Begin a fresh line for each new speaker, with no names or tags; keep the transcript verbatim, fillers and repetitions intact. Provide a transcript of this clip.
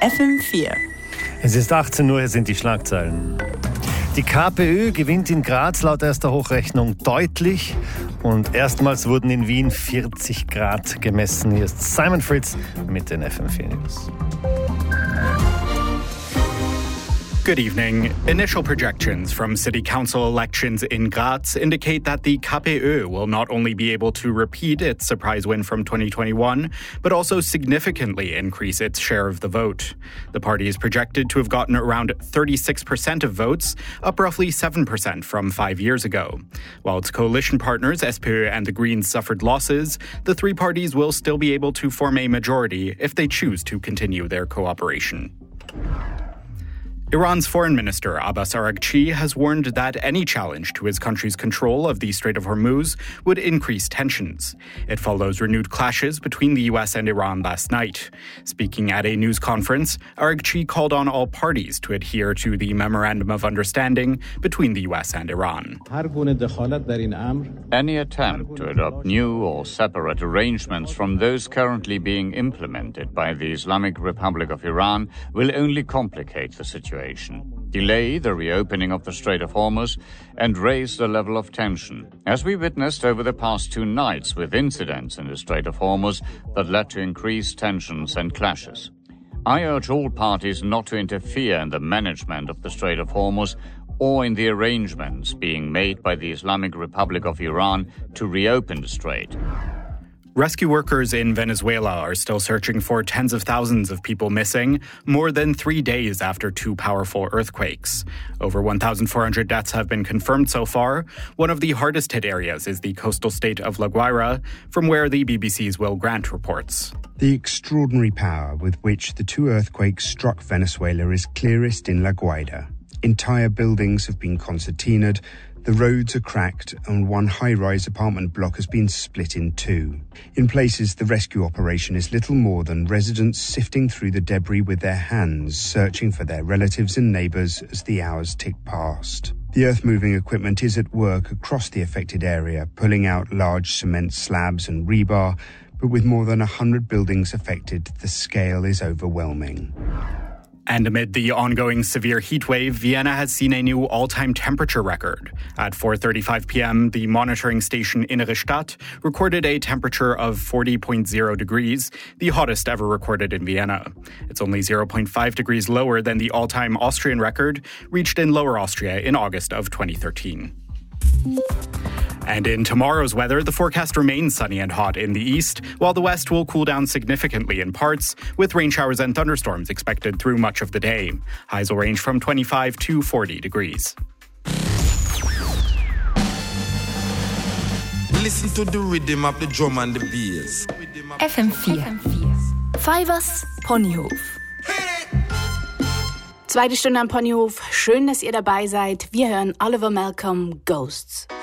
F M vier.
Es ist achtzehn Uhr, hier sind die Schlagzeilen. Die KPÖ gewinnt in Graz laut erster Hochrechnung deutlich und erstmals wurden in Wien vierzig Grad gemessen. Hier ist Simon Fritz mit den F M vier News.
Good evening. Initial projections from city council elections in Graz indicate that the KPÖ will not only be able to repeat its surprise win from twenty twenty-one, but also significantly increase its share of the vote. The party is projected to have gotten around thirty-six percent of votes, up roughly seven percent from five years ago. While its coalition partners, S P Ö and the Greens, suffered losses, the three parties will still be able to form a majority if they choose to continue their cooperation. Iran's foreign minister Abbas Araghchi has warned that any challenge to his country's control of the Strait of Hormuz would increase tensions. It follows renewed clashes between the U S and Iran last night. Speaking at a news conference, Araghchi called on all parties to adhere to the Memorandum of Understanding between the U S and Iran.
Any attempt to adopt new or separate arrangements from those currently being implemented by the Islamic Republic of Iran will only complicate the situation, delay the reopening of the Strait of Hormuz, and raise the level of tension, as we witnessed over the past two nights with incidents in the Strait of Hormuz that led to increased tensions and clashes. I urge all parties not to interfere in the management of the Strait of Hormuz or in the arrangements being made by the Islamic Republic of Iran to reopen the strait.
Rescue workers in Venezuela are still searching for tens of thousands of people missing, more than three days after two powerful earthquakes. Over one thousand four hundred deaths have been confirmed so far. One of the hardest hit areas is the coastal state of La Guaira, from where the B B C's Will Grant reports.
The extraordinary power with which the two earthquakes struck Venezuela is clearest in La Guaira. Entire buildings have been concertinaed, the roads are cracked, and one high-rise apartment block has been split in two. In places, the rescue operation is little more than residents sifting through the debris with their hands, searching for their relatives and neighbours as the hours tick past. The earth-moving equipment is at work across the affected area, pulling out large cement slabs and rebar, but with more than one hundred buildings affected, the scale is overwhelming.
And amid the ongoing severe heat wave, Vienna has seen a new all-time temperature record. At four thirty-five p.m., the monitoring station Innere Stadt recorded a temperature of forty point zero degrees, the hottest ever recorded in Vienna. It's only zero point five degrees lower than the all-time Austrian record, reached in Lower Austria in August of twenty thirteen. And in tomorrow's weather, the forecast remains sunny and hot in the east, while the west will cool down significantly in parts, with rain showers and thunderstorms expected through much of the day. Highs will range from twenty-five to forty degrees.
Listen to the rhythm of the drum and the bass.
F M vier. Fivers Ponyhof.
Zweite Stunde am Ponyhof. Schön, dass ihr dabei seid. Wir hören Oliver Malcolm, Ghosts.